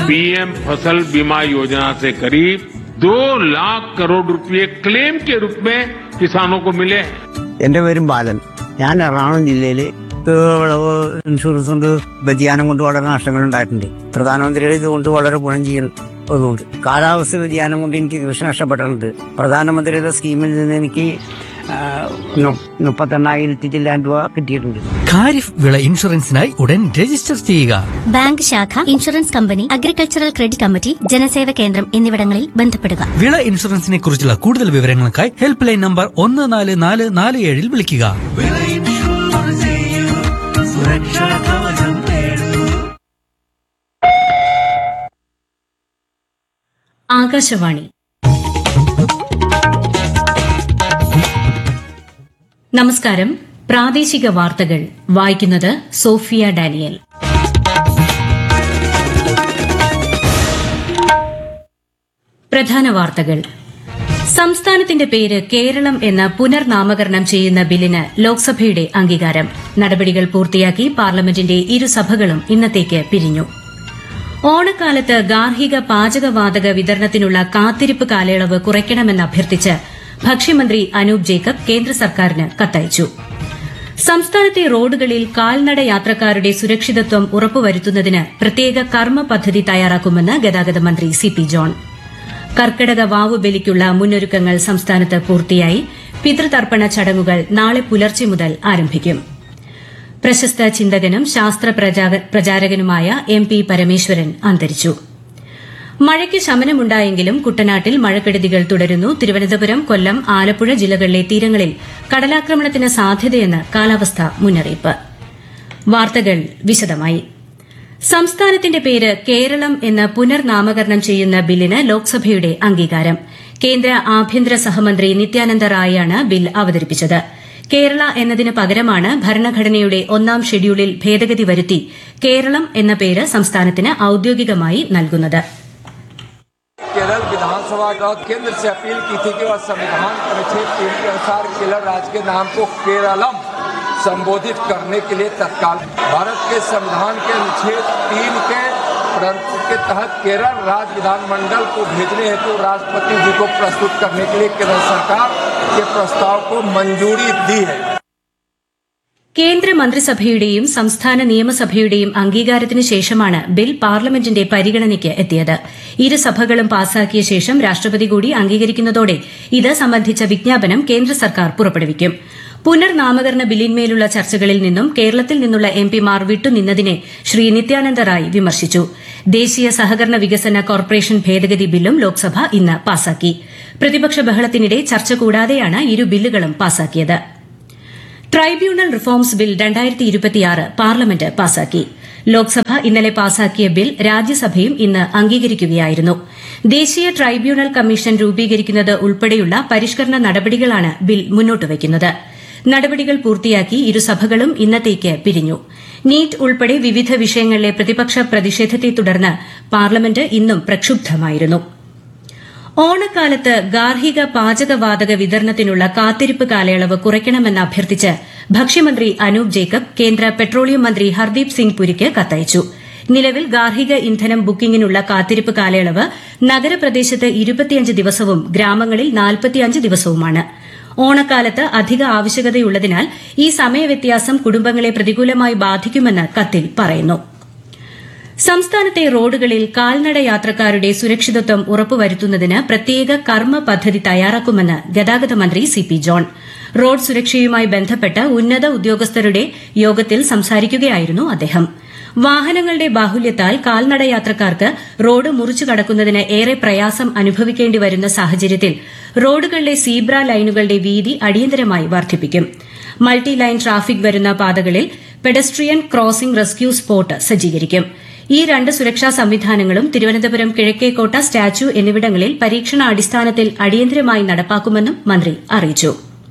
PM फसल बीमा योजना से करीब 2 लाख करोड़ रुपए क्लेम के रूप में किसानों को मिले हैं। എന്റെ പേരും ബാലൻ. ഞാൻ എറണാകുളം ജില്ലയിൽ വിളവ് ഇൻഷുറൻസ് കൊണ്ട് വ്യതിയാനം കൊണ്ട് വളരെ നഷ്ടങ്ങൾ ഉണ്ടായിട്ടുണ്ട്. പ്രധാനമന്ത്രിയുടെ ഇതുകൊണ്ട് വളരെ ഗുണം ചെയ്യുന്നുണ്ട്. കാലാവസ്ഥ വ്യതിയാനം കൊണ്ട് എനിക്ക് കൃഷി നഷ്ടപ്പെട്ടിട്ടുണ്ട്. പ്രധാനമന്ത്രിയുടെ സ്കീമിൽ നിന്ന് എനിക്ക് 38,000 ചില്ലാൻ രൂപ കിട്ടിയിട്ടുണ്ട്. ഖാരിഫ് വിള ഇൻഷുറൻസിനായി ഉടൻ രജിസ്റ്റർ ചെയ്യുക. ബാങ്ക് ശാഖ, insurance company, agricultural credit committee, ജനസേവ കേന്ദ്രം എന്നിവിടങ്ങളിൽ ബന്ധപ്പെടുക. വിള ഇൻഷുറൻസിനെ കുറിച്ചുള്ള കൂടുതൽ വിവരങ്ങൾക്കായി ഹെൽപ്പ് ലൈൻ നമ്പർ 14447 വിളിക്കുക. ആകാശവാണി. നമസ്കാരം. പ്രാദേശിക വാർത്തകൾ വായിക്കുന്നത് സോഫിയ ഡാനിയൽ. പ്രധാന വാർത്തകൾ. സംസ്ഥാനത്തിന്റെ പേര് കേരളം എന്ന് പുനർനാമകരണം ചെയ്യുന്ന ബില്ലിന് ലോക്സഭയുടെ അംഗീകാരം. നടപടികൾ പൂർത്തിയാക്കി പാർലമെന്റിന്റെ ഇരുസഭകളും ഇന്നത്തേക്ക് പിരിഞ്ഞു. ഓണക്കാലത്ത് ഗാർഹിക പാചകവാതക വിതരണത്തിനുള്ള കാത്തിരിപ്പ് കാലയളവ് കുറയ്ക്കണമെന്നഭ്യർത്ഥിച്ച് ഭക്ഷ്യമന്ത്രി അനൂപ് ജേക്കബ് കേന്ദ്ര സർക്കാരിന് കത്തയച്ചു. സംസ്ഥാനത്തെ റോഡുകളിൽ കാൽനട യാത്രക്കാരുടെ സുരക്ഷിതത്വം ഉറപ്പുവരുത്തുന്നതിന് പ്രത്യേക കർമ്മ പദ്ധതി തയ്യാറാക്കുമെന്ന് ഗതാഗത മന്ത്രി സി പി ജോൺ. കർക്കിടക വാവു ബലിക്കുള്ള മുന്നൊരുക്കങ്ങൾ സംസ്ഥാനത്ത് പൂർത്തിയായി. പിതൃതർപ്പണ ചടങ്ങുകൾ നാളെ പുലർച്ചെ മുതൽ ആരംഭിക്കും. പ്രശസ്ത ചിന്തകനും ശാസ്ത്ര പ്രചാരകനുമായ എം പി പരമേശ്വരൻ അന്തരിച്ചു. മഴയ്ക്ക് ശമനമുണ്ടായെങ്കിലും കുട്ടനാട്ടിൽ മഴക്കെടുതികൾ തുടരുന്നു. തിരുവനന്തപുരം, കൊല്ലം, ആലപ്പുഴ ജില്ലകളിലെ തീരങ്ങളിൽ കടലാക്രമണത്തിന് സാധ്യതയെന്ന് കാലാവസ്ഥാ മുന്നറിയിപ്പ്. വാർത്തകൾ വിശദമായി. സംസ്ഥാനത്തിന്റെ പേര് കേരളം എന്ന് പുനർനാമകരണം ചെയ്യുന്ന ബില്ലിന് ലോക്സഭയുടെ അംഗീകാരം. കേന്ദ്ര ആഭ്യന്തര സഹമന്ത്രി നിത്യാനന്ദ റായിയാണ് ബിൽ അവതരിപ്പിച്ചത്. കേരള എന്നതിന് പകരമാണ് ഭരണഘടനയുടെ 1-ാം ഷെഡ്യൂളിൽ ഭേദഗതി വരുത്തി കേരളം എന്ന പേര് സംസ്ഥാനത്തിന് ഔദ്യോഗികമായി നൽകുന്നത്. केरल विधानसभा का केंद्र से अपील की थी कि वह संविधान अनुच्छेद 3 के अनुसार केरल राज्य के नाम को केरलम संबोधित करने के लिए तत्काल भारत के संविधान के अनुच्छेद 3 के तहत केरल राज्य विधानमंडल को भेजने हेतु राष्ट्रपति जी को प्रस्तुत करने के लिए केंद्र सरकार के प्रस्ताव को मंजूरी दी है. കേന്ദ്ര മന്ത്രിസഭയുടെയും സംസ്ഥാന നിയമസഭയുടെയും അംഗീകാരത്തിന് ശേഷമാണ് ബിൽ പാർലമെന്റിന്റെ പരിഗണനയ്ക്ക് എത്തിയത്. ഇരുസഭകളും പാസാക്കിയ ശേഷം രാഷ്ട്രപതി കൂടി അംഗീകരിക്കുന്നതോടെ ഇത് സംബന്ധിച്ച വിജ്ഞാപനം കേന്ദ്ര സർക്കാർ പുറപ്പെടുവിക്കും. പുനർനാമകരണ ബില്ലിന്മേലുള്ള ചർച്ചകളിൽ നിന്നും കേരളത്തിൽ നിന്നുള്ള എംപിമാർ വിട്ടുനിന്നതിനെ ശ്രീ നിത്യാനന്ദ റായ് വിമർശിച്ചു. ദേശീയ സഹകരണ വികസന കോർപ്പറേഷൻ ഭേദഗതി ബില്ലും ലോക്സഭ ഇന്ന് പാസാക്കി. പ്രതിപക്ഷ ബഹളത്തിനിടെ ചർച്ച കൂടാതെയാണ് ഇരു ബില്ലുകളും പാസാക്കിയത്. ട്രൈബ്യൂണൽ റിഫോംസ് ബിൽ 2026 പാർലമെന്റ് പാസാക്കി. ലോക്സഭ ഇന്നലെ പാസാക്കിയ ബിൽ രാജ്യസഭയും ഇന്ന് അംഗീകരിക്കുകയായിരുന്നു. ദേശീയ ട്രൈബ്യൂണൽ കമ്മീഷൻ രൂപീകരിക്കുന്നത് ഉൾപ്പെടെയുള്ള പരിഷ്കരണ നടപടികളാണ് ബിൽ മുന്നോട്ടുവയ്ക്കുന്നത്. നടപടികൾ പൂർത്തിയാക്കി ഇരുസഭകളും ഇന്നത്തേക്ക് പിരിഞ്ഞു. നീറ്റ് ഉൾപ്പെടെ വിവിധ വിഷയങ്ങളിലെ പ്രതിപക്ഷ പ്രതിഷേധത്തെ തുടർന്ന് പാർലമെന്റ് ഇന്നും പ്രക്ഷുബ്ധമായിരുന്നു. ഓണക്കാലത്ത് ഗാർഹിക പാചകവാതക വിതരണത്തിനുള്ള കാത്തിരിപ്പ് കാലയളവ് കുറയ്ക്കണമെന്ന് അഭ്യർത്ഥിച്ച് ഭക്ഷ്യമന്ത്രി അനൂപ് ജേക്കബ് കേന്ദ്ര പെട്രോളിയം മന്ത്രി ഹർദീപ് സിംഗ് പുരിക്ക് കത്തയച്ചു. നിലവിൽ ഗാർഹിക ഇന്ധനം ബുക്കിംഗിനുള്ള കാത്തിരിപ്പ് കാലയളവ് നഗരപ്രദേശത്ത് 25 ദിവസവും ഗ്രാമങ്ങളിൽ 45 ദിവസവുമാണ്. ഓണക്കാലത്ത് അധിക ആവശ്യകതയുള്ളതിനാൽ ഈ സമയവ്യത്യാസം കുടുംബങ്ങളെ പ്രതികൂലമായി ബാധിക്കുമെന്ന് കത്തിൽ പറയുന്നു. സംസ്ഥാനത്തെ റോഡുകളിൽ കാൽനട യാത്രക്കാരുടെ സുരക്ഷിതത്വം ഉറപ്പുവരുത്തുന്നതിന് പ്രത്യേക കർമ്മ പദ്ധതി തയ്യാറാക്കുമെന്ന് ഗതാഗത മന്ത്രി സി പി ജോൺ. റോഡ് സുരക്ഷയുമായി ബന്ധപ്പെട്ട് ഉന്നത ഉദ്യോഗസ്ഥരുടെ യോഗത്തിൽ സംസാരിക്കുകയായിരുന്നു അദ്ദേഹം. വാഹനങ്ങളുടെ ബാഹുല്യത്താൽ കാൽനട യാത്രക്കാർക്ക് റോഡ് മുറിച്ചു കടക്കുന്നതിന് ഏറെ പ്രയാസം അനുഭവിക്കേണ്ടി വരുന്ന സാഹചര്യത്തിൽ റോഡുകളിലെ സീബ്ര ലൈനുകളുടെ വീതി അടിയന്തരമായി വർദ്ധിപ്പിക്കും. മൾട്ടി ലൈൻ ട്രാഫിക് വരുന്ന പാതകളിൽ പെഡസ്ട്രിയൻ ക്രോസിംഗ് റെസ്ക്യൂ സ്പോട്ട് സജ്ജീകരിക്കും. ഈ 2 സുരക്ഷാ സംവിധാനങ്ങളും തിരുവനന്തപുരം കിഴക്കേക്കോട്ട, സ്റ്റാച്യു എന്നിവിടങ്ങളിൽ പരീക്ഷണാടിസ്ഥാനത്തിൽ അടിയന്തരമായി നടപ്പാക്കുമെന്നും മന്ത്രി അറിയിച്ചു.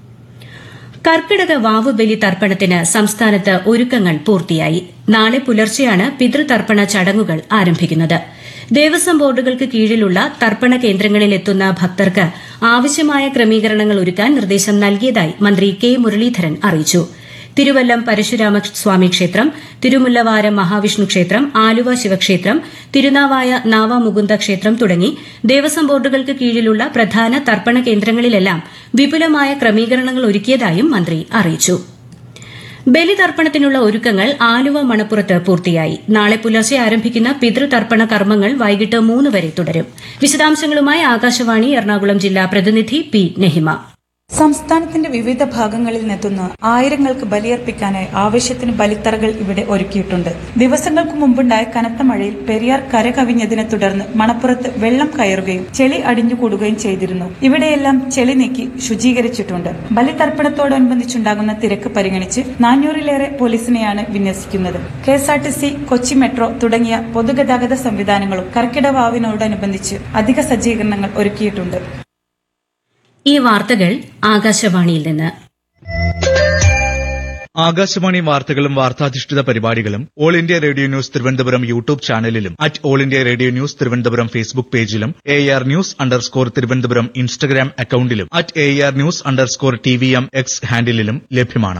കർക്കിടക വാവു ബലി തർപ്പണത്തിന് സംസ്ഥാനത്ത് ഒരുക്കങ്ങൾ പൂർത്തിയായി. നാളെ പുലർച്ചെയാണ് പിതൃതർപ്പണ ചടങ്ങുകൾ ആരംഭിക്കുന്നത്. ദേവസ്വം ബോർഡുകൾക്ക് കീഴിലുള്ള തർപ്പണ കേന്ദ്രങ്ങളിലെത്തുന്ന ഭക്തർക്ക് ആവശ്യമായ ക്രമീകരണങ്ങൾ ഒരുക്കാൻ നിർദ്ദേശം നൽകിയതായി മന്ത്രി കെ മുരളീധരൻ അറിയിച്ചു. തിരുവല്ലം പരശുരാമ സ്വാമി ക്ഷേത്രം, തിരുമുല്ലവാരം മഹാവിഷ്ണു ക്ഷേത്രം, ആലുവ ശിവക്ഷേത്രം, തിരുനാവായ നാവാമുകുന്ദ ക്ഷേത്രം തുടങ്ങി ദേവസ്വം ബോർഡുകൾക്ക് കീഴിലുള്ള പ്രധാന തർപ്പണ കേന്ദ്രങ്ങളിലെല്ലാം വിപുലമായ ക്രമീകരണങ്ങൾ ഒരുക്കിയതായും മന്ത്രി അറിയിച്ചു. ബലിതർപ്പണത്തിനുള്ള ഒരുക്കങ്ങൾ ആലുവ മണപ്പുറത്ത് പൂർത്തിയായി. നാളെ പുലർച്ചെ ആരംഭിക്കുന്ന പിതൃതർപ്പണ കർമ്മങ്ങൾ വൈകിട്ട് 3 വരെ തുടരും. വിശദാംശങ്ങളുമായി ആകാശവാണി എറണാകുളം ജില്ലാ പ്രതിനിധി പി നഹിമ. സംസ്ഥാനത്തിന്റെ വിവിധ ഭാഗങ്ങളിൽ നിന്നെത്തുന്ന ആയിരങ്ങൾക്ക് ബലിയർപ്പിക്കാനായി ആവശ്യത്തിന് ബലിത്തറകൾ ഇവിടെ ഒരുക്കിയിട്ടുണ്ട്. ദിവസങ്ങൾക്ക് മുമ്പുണ്ടായ കനത്ത മഴയിൽ പെരിയാർ കരകവിഞ്ഞതിനെ തുടർന്ന് മണപ്പുറത്ത് വെള്ളം കയറുകയും ചെളി അടിഞ്ഞുകൂടുകയും ചെയ്തിരുന്നു. ഇവിടെയെല്ലാം ചെളി നീക്കി ശുചീകരിച്ചിട്ടുണ്ട്. ബലിതർപ്പണത്തോടനുബന്ധിച്ചുണ്ടാകുന്ന തിരക്ക് പരിഗണിച്ച് 400-ലേറെ പോലീസിനെയാണ് വിന്യസിക്കുന്നത്. KSRTC, കൊച്ചി മെട്രോ തുടങ്ങിയ പൊതുഗതാഗത സംവിധാനങ്ങളും കർക്കിടവാവിനോടനുബന്ധിച്ച് അധിക സജ്ജീകരണങ്ങൾ ഒരുക്കിയിട്ടുണ്ട്. ഈ വാർത്തകൾ ആകാശവാണിയിൽ നിന്ന്. ആകാശവാണി വാർത്തകളും വാർത്താധിഷ്ഠിത പരിപാടികളും all India radio news Thiruvananthapuram YouTube ചാനലിലും all India radio news Thiruvananthapuram Facebook പേജിലും AR News_ തിരുവനന്തപുരം ഇൻസ്റ്റഗ്രാം അക്കൌണ്ടിലും AR News_TVM X ഹാൻഡിലും ലഭ്യമാണ്.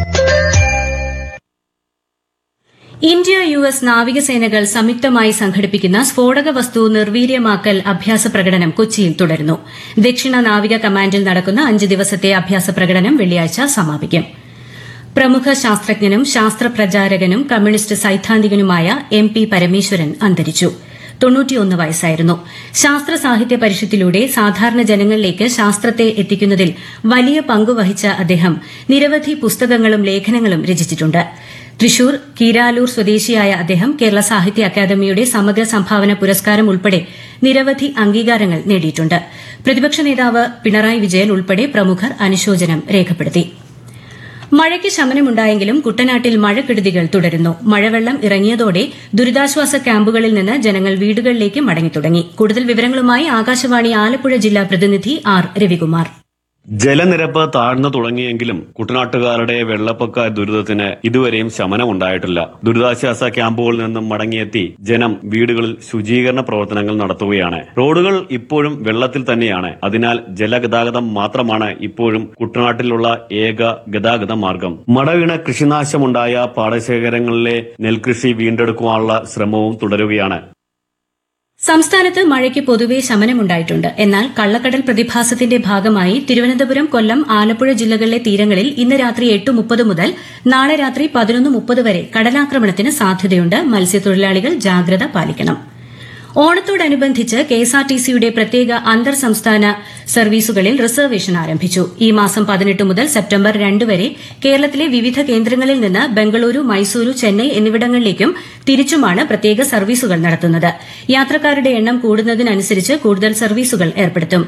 ഇന്ത്യ US നാവികസേനകൾ സംയുക്തമായി സംഘടിപ്പിക്കുന്ന സ്ഫോടക വസ്തു നിർവീര്യമാക്കൽ അഭ്യാസ പ്രകടനം കൊച്ചിയിൽ തുടരുന്നു. ദക്ഷിണ നാവിക കമാൻഡിൽ നടക്കുന്ന 5 ദിവസത്തെ അഭ്യാസ പ്രകടനം വെള്ളിയാഴ്ച സമാപിക്കും. പ്രമുഖ ശാസ്ത്രജ്ഞനും ശാസ്ത്ര പ്രചാരകനും കമ്മ്യൂണിസ്റ്റ് സൈദ്ധാന്തികനുമായ MP പരമേശ്വരൻ അന്തരിച്ചു. 91 വയസ്സായിരുന്നു. ശാസ്ത്ര സാഹിത്യ പരിഷത്തിലൂടെ സാധാരണ ജനങ്ങളിലേക്ക് ശാസ്ത്രത്തെ എത്തിക്കുന്നതിൽ വലിയ പങ്കുവഹിച്ച അദ്ദേഹം നിരവധി പുസ്തകങ്ങളും ലേഖനങ്ങളും രചിച്ചിട്ടുണ്ട്. തൃശൂർ കീരാലൂർ സ്വദേശിയായ അദ്ദേഹം കേരള സാഹിത്യ അക്കാദമിയുടെ സമഗ്ര സംഭാവന പുരസ്കാരം ഉൾപ്പെടെ നിരവധി അംഗീകാരങ്ങൾ നേടിയിട്ടുണ്ട്. പ്രതിപക്ഷ നേതാവ് പിണറായി വിജയൻ ഉൾപ്പെടെ പ്രമുഖർ അനുശോചനം രേഖപ്പെടുത്തി. മഴയ്ക്ക് ശമനമുണ്ടായെങ്കിലും കുട്ടനാട്ടിൽ മഴക്കെടുതികൾ തുടരുന്നു. മഴവെള്ളം ഇറങ്ങിയതോടെ ദുരിതാശ്വാസ ക്യാമ്പുകളിൽ നിന്ന് ജനങ്ങൾ വീടുകളിലേക്ക് മടങ്ങിത്തുടങ്ങി. കൂടുതൽ വിവരങ്ങളുമായി ആകാശവാണി ആലപ്പുഴ ജില്ലാ പ്രതിനിധി R രവികുമാർ. ജലനിരപ്പ് താഴ്ന്നു തുടങ്ങിയെങ്കിലും കുട്ടനാട്ടുകാരുടെ വെള്ളപ്പൊക്ക ദുരിതത്തിന് ഇതുവരെയും ശമനമുണ്ടായിട്ടില്ല. ദുരിതാശ്വാസ ക്യാമ്പുകളിൽ നിന്നും മടങ്ങിയെത്തി ജനം വീടുകളിൽ ശുചീകരണ പ്രവർത്തനങ്ങൾ നടത്തുകയാണ്. റോഡുകൾ ഇപ്പോഴും വെള്ളത്തിൽ തന്നെയാണ്. അതിനാൽ ജലഗതാഗതം മാത്രമാണ് ഇപ്പോഴും കുട്ടനാട്ടിലുള്ള ഏക ഗതാഗത മാർഗം. മടവീണ കൃഷിനാശമുണ്ടായ പാടശേഖരങ്ങളിലെ നെൽകൃഷി വീണ്ടെടുക്കുവാനുള്ള ശ്രമവും തുടരുകയാണ്. സംസ്ഥാനത്ത് മഴയ്ക്ക് പൊതുവെ ശമനമുണ്ടായിട്ടുണ്ട്. എന്നാൽ കള്ളക്കടൽ പ്രതിഭാസത്തിന്റെ ഭാഗമായി തിരുവനന്തപുരം, കൊല്ലം, ആലപ്പുഴ ജില്ലകളിലെ തീരങ്ങളിൽ ഇന്ന് രാത്രി 8:30 മുതൽ നാളെ രാത്രി 11:30 വരെ കടലാക്രമണത്തിന് സാധ്യതയുണ്ട്. മത്സ്യത്തൊഴിലാളികൾ ജാഗ്രത പാലിക്കണം. ഓണത്തോടനുബന്ധിച്ച് KSRTCയുടെ പ്രത്യേക അന്തർ സംസ്ഥാന സർവീസുകളിൽ റിസർവേഷൻ ആരംഭിച്ചു. ഈ മാസം 18 മുതൽ സെപ്റ്റംബർ 2 വരെ കേരളത്തിലെ വിവിധ കേന്ദ്രങ്ങളിൽ നിന്ന് ബംഗളൂരു, മൈസൂരു, ചെന്നൈ എന്നിവിടങ്ങളിലേക്കും തിരിച്ചുമാണ് പ്രത്യേക സർവീസുകൾ നടത്തുന്നത്. യാത്രക്കാരുടെ എണ്ണം കൂടുന്നതിനനുസരിച്ച് കൂടുതൽ സർവീസുകൾ ഏർപ്പെടുത്തും.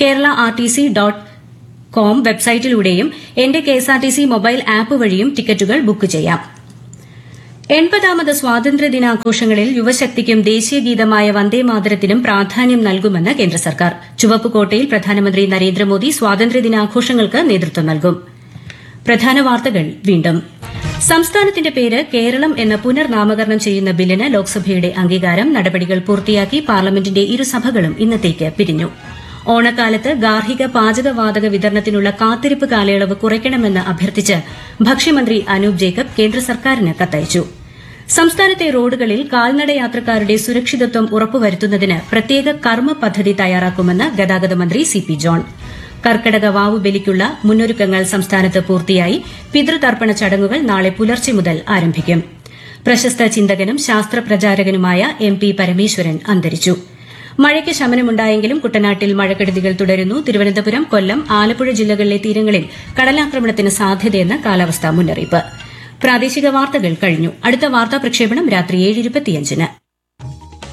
kerala.rtc.com വെബ്സൈറ്റിലൂടെയും എന്റെ KSRTC മൊബൈൽ ആപ്പ് വഴിയും ടിക്കറ്റുകൾ ബുക്ക് ചെയ്യാം. 80ാമത് സ്വാതന്ത്ര്യദിനാഘോഷങ്ങളിൽ യുവശക്തിക്കും ദേശീയഗീതമായ വന്ദേമാതരത്തിനും പ്രാധാന്യം നൽകുമെന്ന് കേന്ദ്ര സർക്കാർ. ചുവപ്പുകോട്ടയിൽ പ്രധാനമന്ത്രി നരേന്ദ്രമോദി സ്വാതന്ത്ര്യദിനാഘോഷങ്ങൾക്ക് നേതൃത്വം നൽകും. പ്രധാന വാർത്തകൾ വീണ്ടും. സംസ്ഥാനത്തിന്റെ പേര് കേരളം എന്ന് പുനർനാമകരണം ചെയ്യുന്ന ബില്ലിന് ലോക്സഭയുടെ അംഗീകാരം. നടപടികൾ പൂർത്തിയാക്കി പാർലമെന്റിന്റെ ഇരുസഭകളും ഇന്നത്തേക്ക് പിരിഞ്ഞു. ഓണക്കാലത്ത് ഗാർഹിക പാചകവാതക വിതരണത്തിനുള്ള കാത്തിരിപ്പ് കാലയളവ് കുറയ്ക്കണമെന്ന് അഭ്യർത്ഥിച്ച് ഭക്ഷ്യമന്ത്രി അനൂപ് ജേക്കബ് കേന്ദ്ര സർക്കാരിന് കത്തയച്ചു. സംസ്ഥാനത്തെ റോഡുകളിൽ കാൽനടയാത്രക്കാരുടെ സുരക്ഷിതത്വം ഉറപ്പുവരുത്തുന്നതിന് പ്രത്യേക കർമ്മ പദ്ധതി തയ്യാറാക്കുമെന്ന് ഗതാഗത മന്ത്രി CP ജോൺ. കർക്കടക വാവു ബലിക്കുള്ള മുന്നൊരുക്കങ്ങൾ സംസ്ഥാനത്ത് പൂർത്തിയായി. പിതൃതർപ്പണ ചടങ്ങുകൾ നാളെ പുലർച്ചെ മുതൽ ആരംഭിക്കും. പ്രശസ്ത ചിന്തകനും ശാസ്ത്ര പ്രചാരകനുമായ MP പരമേശ്വരൻ അന്തരിച്ചു. മഴയ്ക്ക് ശമനമുണ്ടായെങ്കിലും കുട്ടനാട്ടിൽ മഴക്കെടുതികൾ തുടരുന്നു. തിരുവനന്തപുരം, കൊല്ലം, ആലപ്പുഴ ജില്ലകളിലെ തീരങ്ങളിൽ കടലാക്രമണത്തിന് സാധ്യതയെന്ന് കാലാവസ്ഥാ മുന്നറിയിപ്പ്. പ്രാദേശിക വാർത്തകൾ കഴിഞ്ഞു. അടുത്ത വാർത്താ പ്രക്ഷേപണം രാത്രി 7:25.